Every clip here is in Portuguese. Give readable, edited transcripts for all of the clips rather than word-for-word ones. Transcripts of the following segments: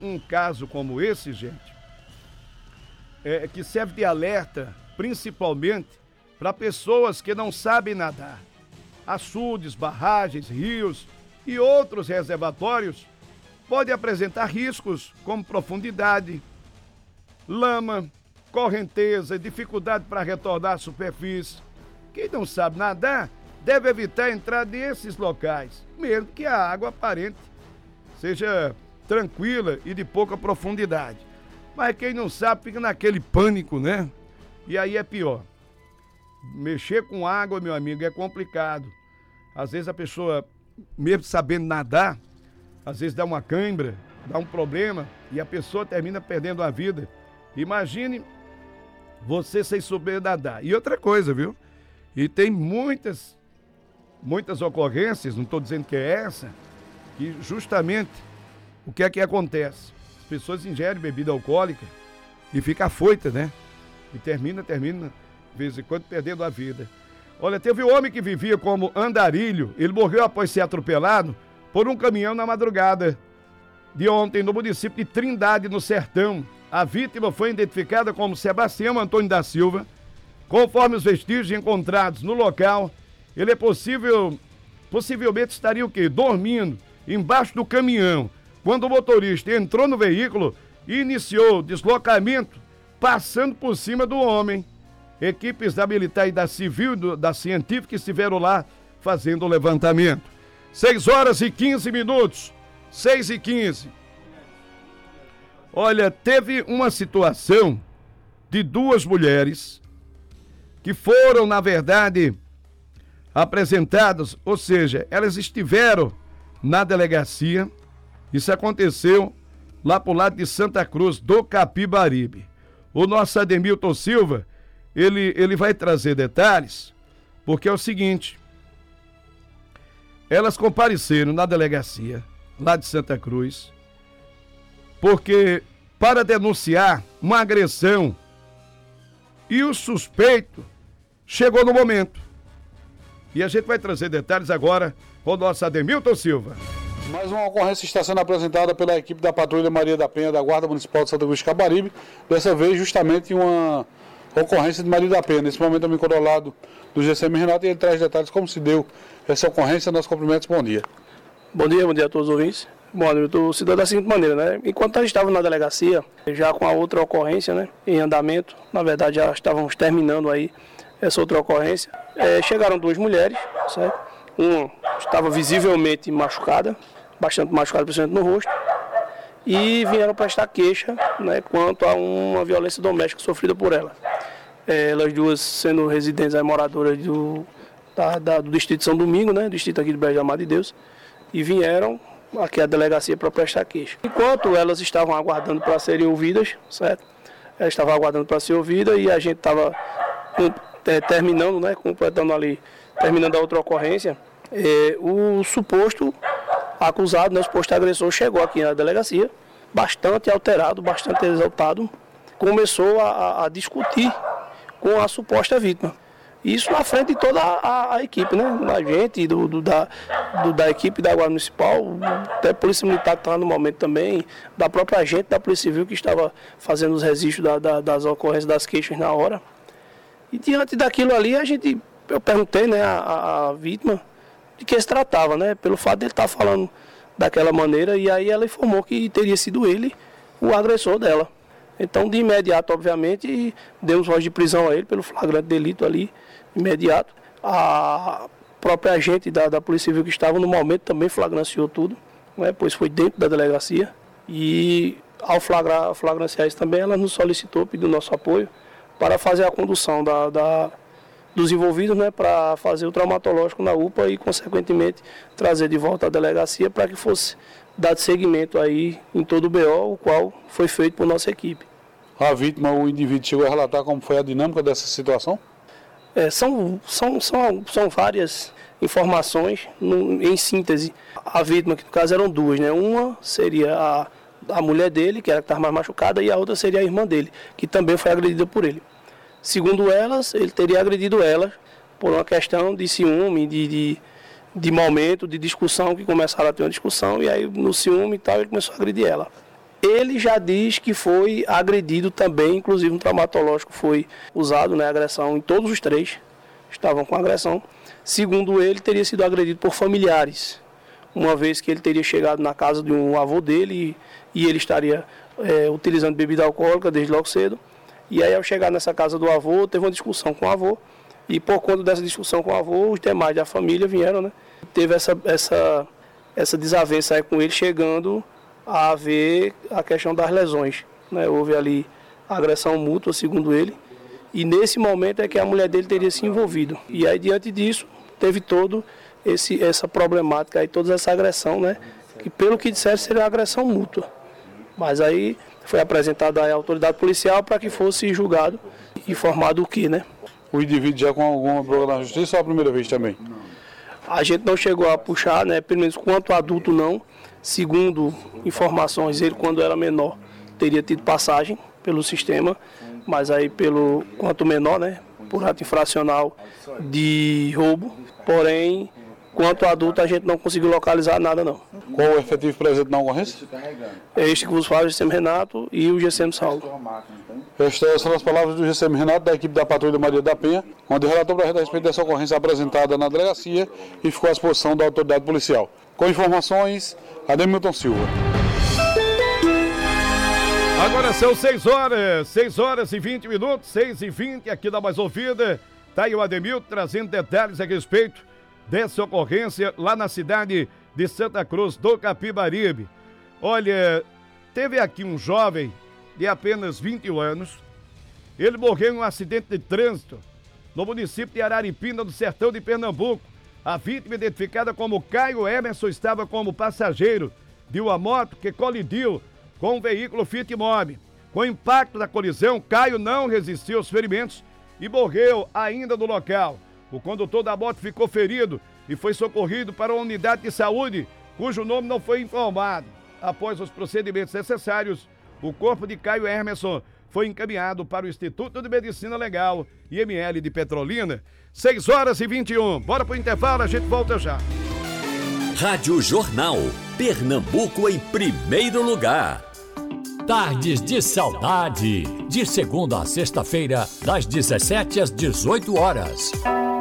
um caso como esse, gente, que serve de alerta, principalmente para pessoas que não sabem nadar. Açudes, barragens, rios e outros reservatórios podem apresentar riscos como profundidade, lama, correnteza, dificuldade para retornar à superfície. Quem não sabe nadar deve evitar entrar nesses locais, mesmo que a água aparente seja tranquila e de pouca profundidade. Mas quem não sabe fica naquele pânico, né? E aí é pior. Mexer com água, meu amigo, é complicado. Às vezes a pessoa, mesmo sabendo nadar, às vezes dá uma cãibra, dá um problema e a pessoa termina perdendo a vida. Imagine você sem saber nadar. E outra coisa, viu? E tem muitas ocorrências, não estou dizendo que é essa, que justamente o que é que acontece? As pessoas ingerem bebida alcoólica e fica afoita, né? E termina, de vez em quando, perdendo a vida. Olha, teve um homem que vivia como andarilho, ele morreu após ser atropelado por um caminhão na madrugada de ontem, no município de Trindade, no Sertão. A vítima foi identificada como Sebastião Antônio da Silva. Conforme os vestígios encontrados no local, ele possivelmente estaria o quê? Dormindo embaixo do caminhão, quando o motorista entrou no veículo e iniciou o deslocamento, passando por cima do homem. Equipes da Militar e da Civil, da Científica, estiveram lá fazendo o levantamento. 6h15, 6h15. Olha, teve uma situação de duas mulheres que foram, na verdade, apresentadas, ou seja, elas estiveram na delegacia. Isso aconteceu lá pro lado de Santa Cruz do Capibaribe. O nosso Ademilton Silva, ele vai trazer detalhes, porque é o seguinte: elas compareceram na delegacia lá de Santa Cruz, porque para denunciar uma agressão, e o suspeito chegou no momento. E a gente vai trazer detalhes agora com o nosso Ademilton Silva. Mais uma ocorrência está sendo apresentada pela equipe da Patrulha Maria da Penha da Guarda Municipal de Santa Cruz de Capibaribe, dessa vez justamente uma ocorrência de Maria da Penha. Nesse momento eu me encontro ao lado do GCM Renato e ele traz detalhes como se deu essa ocorrência. Nossos cumprimentos, bom dia. Bom dia a todos os ouvintes. Bom, eu se deu da seguinte maneira, né? Enquanto a gente estava na delegacia, já com a outra ocorrência, né, em andamento, na verdade já estávamos terminando aí essa outra ocorrência, chegaram duas mulheres, certo? Uma estava visivelmente machucada, bastante machucada, principalmente no rosto, e vieram prestar queixa, né, quanto a uma violência doméstica sofrida por ela. Elas duas sendo residentes, moradoras do distrito de São Domingo, né, distrito aqui de Brejo Amado de Deus, e vieram aqui à delegacia para prestar queixa. Enquanto elas estavam aguardando para serem ouvidas, certo? Elas estavam aguardando para ser ouvidas e a gente estava terminando, né, completando ali, terminando a outra ocorrência. O suposto acusado, né, o suposto agressor, chegou aqui na delegacia, bastante alterado, bastante exaltado, começou a discutir com a suposta vítima. Isso na frente de toda a equipe, né? A gente, da equipe da Guarda Municipal, até Polícia Militar que estava no momento também, da própria gente da Polícia Civil que estava fazendo os registros das ocorrências, das queixas na hora. E diante daquilo ali, eu perguntei, né, a vítima de que se tratava, né? Pelo fato de ele estar falando daquela maneira, e aí ela informou que teria sido ele o agressor dela. Então, de imediato, obviamente, demos voz de prisão a ele pelo flagrante delito ali, imediato. A própria agente da Polícia Civil que estava no momento também flagranciou tudo, né, pois foi dentro da delegacia. E ao flagranciar isso também, ela nos solicitou, pediu nosso apoio para fazer a condução dos envolvidos, né, para fazer o traumatológico na UPA e, consequentemente, trazer de volta à delegacia para que fosse dado seguimento aí em todo o BO, o qual foi feito por nossa equipe. A vítima, o indivíduo, chegou a relatar como foi a dinâmica dessa situação? São várias informações, em síntese. A vítima, que no caso eram duas, né? Uma seria a mulher dele, que era a que estava mais machucada, e a outra seria a irmã dele, que também foi agredida por ele. Segundo elas, ele teria agredido ela por uma questão de ciúme, de momento, de discussão, que começaram a ter uma discussão, e aí no ciúme e tal, ele começou a agredir ela. Ele já diz que foi agredido também, inclusive um traumatológico foi usado, né, agressão em todos os 3, estavam com agressão. Segundo ele, teria sido agredido por familiares, uma vez que ele teria chegado na casa de um avô dele e ele estaria utilizando bebida alcoólica desde logo cedo. E aí, ao chegar nessa casa do avô, teve uma discussão com o avô. E por conta dessa discussão com o avô, os demais da família vieram, né? Teve essa desavença aí com ele, chegando a haver a questão das lesões, né? Houve ali agressão mútua, segundo ele. E nesse momento é que a mulher dele teria se envolvido. E aí, diante disso, teve todo essa problemática aí, toda essa agressão, né? Que pelo que disseram seria agressão mútua. Mas aí foi apresentada à autoridade policial para que fosse julgado e informado o que, né? O indivíduo já com alguma problema na justiça ou a primeira vez também? A gente não chegou a puxar, né? Pelo menos quanto adulto não. Segundo informações, ele quando era menor teria tido passagem pelo sistema, mas aí quanto menor, né? Por ato infracional de roubo. Porém, quanto adulto a gente não conseguiu localizar nada não. Qual o efetivo presente na ocorrência? É este que vos fala, o GCM Renato e o GCM Saulo. Estas são as palavras do GCM Renato, da equipe da Patrulha Maria da Penha, onde relatou para a respeito dessa ocorrência apresentada na delegacia e ficou à disposição da autoridade policial. Com informações, Ademilton Silva. Agora são 6 horas e 20 minutos, 6h20, aqui da Mais Ouvida. Tá aí o Ademilton trazendo detalhes a respeito dessa ocorrência lá na cidade de Santa Cruz do Capibaribe. Olha, teve aqui um jovem de apenas 21 anos. Ele morreu em um acidente de trânsito no município de Araripina, do sertão de Pernambuco. A vítima, identificada como Caio Emerson, estava como passageiro de uma moto que colidiu com um veículo Fiat Mobi. Com o impacto da colisão, Caio não resistiu aos ferimentos e morreu ainda no local. O condutor da moto ficou ferido e foi socorrido para uma unidade de saúde, cujo nome não foi informado. Após os procedimentos necessários, o corpo de Caio Emerson foi encaminhado para o Instituto de Medicina Legal, IML de Petrolina. 6h21. Bora pro intervalo, a gente volta já. Rádio Jornal. Pernambuco em primeiro lugar. Tardes de Saudade. De segunda a sexta-feira, das 17 às 18 horas.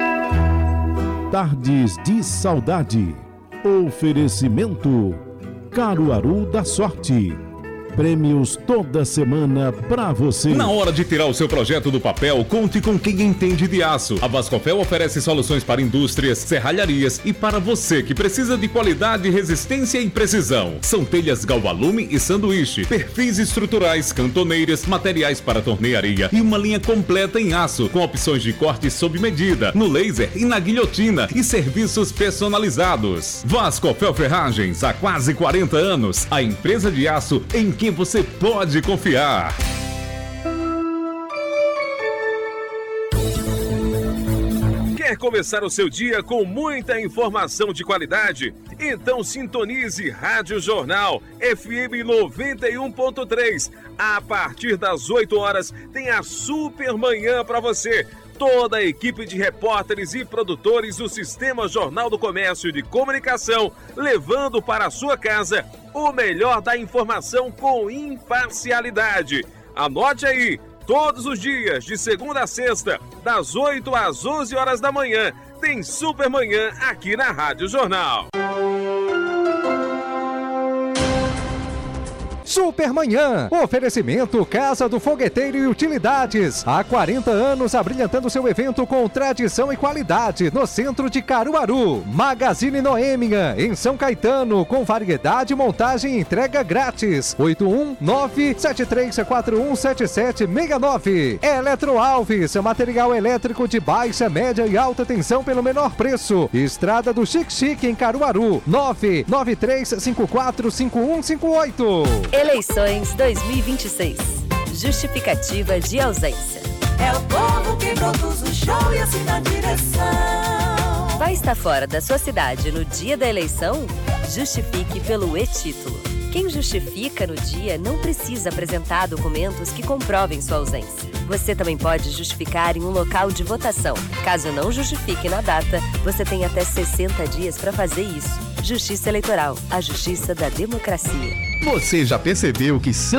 Tardes de Saudade. Oferecimento Caruaru da Sorte. Prêmios toda semana pra você. Na hora de tirar o seu projeto do papel, conte com quem entende de aço. A Vascofel oferece soluções para indústrias, serralharias e para você que precisa de qualidade, resistência e precisão. São telhas galvalume e sanduíche, perfis estruturais, cantoneiras, materiais para tornearia e uma linha completa em aço, com opções de corte sob medida, no laser e na guilhotina e serviços personalizados. Vascofel Ferragens, há quase 40 anos, a empresa de aço em quem você pode confiar. Quer começar o seu dia com muita informação de qualidade? Então sintonize Rádio Jornal FM 91.3. A partir das 8 horas tem a Super Manhã para você. Toda a equipe de repórteres e produtores do Sistema Jornal do Comércio de Comunicação, levando para a sua casa o melhor da informação com imparcialidade. Anote aí, todos os dias, de segunda a sexta, das 8 às 11 horas da manhã, tem Super Manhã aqui na Rádio Jornal. Supermanhã, oferecimento Casa do Fogueteiro e Utilidades. Há 40 anos abrilhantando seu evento com tradição e qualidade no centro de Caruaru. Magazine Noêmia, em São Caetano, com variedade, montagem e entrega grátis. 819-7341-7769. Eletro Alves, material elétrico de baixa, média e alta tensão pelo menor preço. Estrada do Chique em Caruaru. 993545158. Eleições 2026. Justificativa de ausência. É o povo que produz o show e assina a direção. Vai estar fora da sua cidade no dia da eleição? Justifique pelo e-título. Quem justifica no dia não precisa apresentar documentos que comprovem sua ausência. Você também pode justificar em um local de votação. Caso não justifique na data, você tem até 60 dias para fazer isso. Justiça Eleitoral, a justiça da democracia. Você já percebeu que